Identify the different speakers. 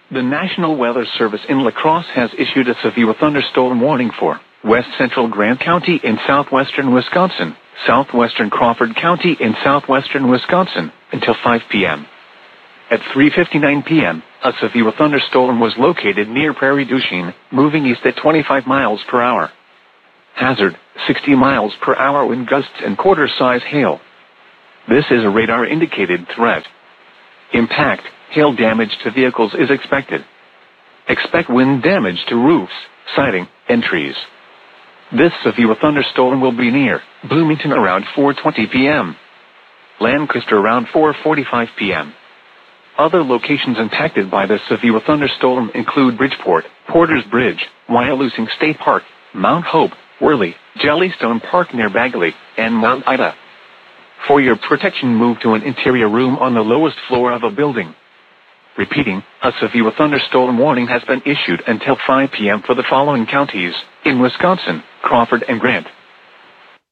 Speaker 1: The National Weather Service in La Crosse has issued a severe thunderstorm warning for west central Grant County in southwestern Wisconsin, southwestern Crawford County in southwestern Wisconsin, until 5 p.m. At 3:59 p.m., a severe thunderstorm was located near Prairie du Chien, moving east at 25 miles per hour. Hazard, 60 miles per hour wind gusts and quarter-size hail. This is a radar-indicated threat. Impact, hail damage to vehicles is expected. Expect wind damage to roofs, siding, and trees. This severe thunderstorm will be near Bloomington around 4:20 p.m. Lancaster around 4:45 p.m. Other locations impacted by this severe thunderstorm include Bridgeport, Porter's Bridge, Wyalusing State Park, Mount Hope, Worley, Jellystone Park near Bagley, and Mount Ida. For your protection, move to an interior room on the lowest floor of a building. Repeating, a severe thunderstorm warning has been issued until 5 p.m. for the following counties in Wisconsin: Crawford and Grant.